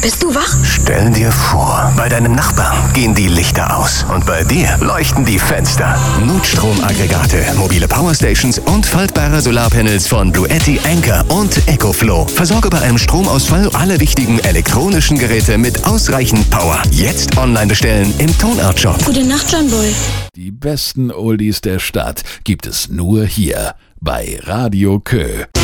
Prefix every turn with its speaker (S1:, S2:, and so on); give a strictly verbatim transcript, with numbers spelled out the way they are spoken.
S1: bist du wach?
S2: Stell dir vor, bei deinem Nachbarn gehen die Lichter aus und bei dir leuchten die Fenster. Notstromaggregate, mobile Powerstations und faltbare Solarpanels von Bluetti, Anker und EcoFlow. Versorge bei einem Stromausfall alle wichtigen elektronischen Geräte mit ausreichend Power. Jetzt online bestellen im Tonart Shop.
S1: Gute Nacht, John Boy.
S3: Die besten Oldies der Stadt gibt es nur hier bei Radio Kö.